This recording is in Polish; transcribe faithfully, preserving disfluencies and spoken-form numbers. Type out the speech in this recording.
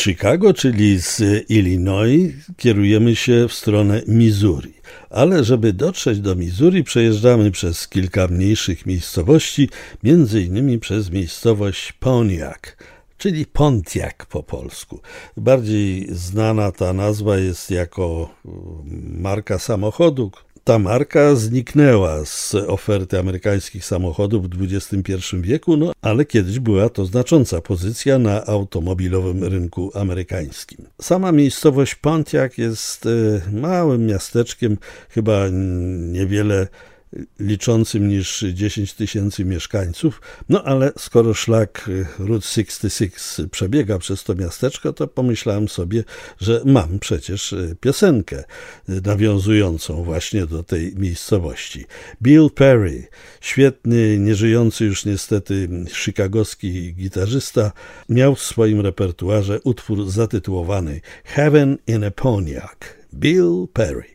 Chicago, czyli z Illinois, kierujemy się w stronę Missouri. Ale żeby dotrzeć do Missouri, przejeżdżamy przez kilka mniejszych miejscowości, między innymi przez miejscowość Pontiac, czyli Pontiac po polsku. Bardziej znana ta nazwa jest jako marka samochodu. Ta marka zniknęła z oferty amerykańskich samochodów w dwudziestym pierwszym wieku, no ale kiedyś była to znacząca pozycja na automobilowym rynku amerykańskim. Sama miejscowość Pontiac jest małym miasteczkiem, chyba niewiele liczącym niż dziesięć tysięcy mieszkańców, no ale skoro szlak Route sześćdziesiąt sześć przebiega przez to miasteczko, to pomyślałem sobie, że mam przecież piosenkę nawiązującą właśnie do tej miejscowości. Bill Perry, świetny, nieżyjący już niestety chicagowski gitarzysta, miał w swoim repertuarze utwór zatytułowany Heaven in a Pontiac. Bill Perry.